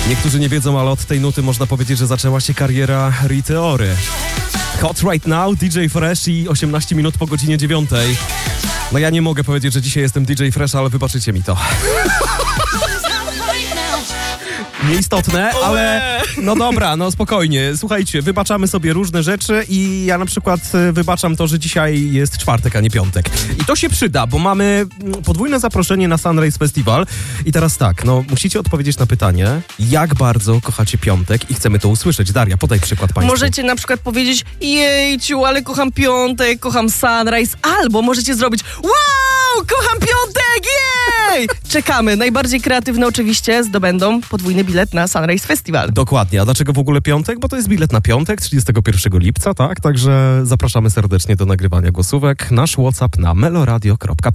Niektórzy nie wiedzą, ale od tej nuty można powiedzieć, że zaczęła się kariera Rity Ory. Hot Right Now, DJ Fresh i 18 minut po godzinie 9. No ja nie mogę powiedzieć, że dzisiaj jestem DJ Fresh, ale wybaczycie mi to. Nieistotne, ale no dobra, no spokojnie. Słuchajcie, wybaczamy sobie różne rzeczy i ja na przykład wybaczam to, że dzisiaj jest czwartek, a nie piątek. I to się przyda, bo mamy podwójne zaproszenie na Sunrise Festival. I teraz tak, no musicie odpowiedzieć na pytanie, jak bardzo kochacie piątek i chcemy to usłyszeć. Daria, podaj przykład państwu. Możecie na przykład powiedzieć, jejciu, ale kocham piątek, kocham Sunrise, albo możecie zrobić, wow, kocham piątek, jej! Czekamy. Najbardziej kreatywne oczywiście zdobędą podwójny bilet na Sunrise Festival. Dokładnie. A dlaczego w ogóle piątek? Bo to jest bilet na piątek, 31 lipca, tak? Także zapraszamy serdecznie do nagrywania głosówek. Nasz WhatsApp na meloradio.pl